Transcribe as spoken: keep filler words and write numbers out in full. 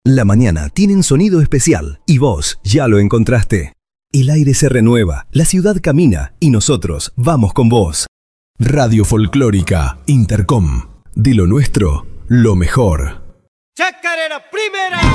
La mañana tiene un sonido especial y vos ya lo encontraste. El aire se renueva, la ciudad camina y nosotros vamos con vos. Radio Folclórica Intercom. De lo nuestro, lo mejor. Chacarera primera.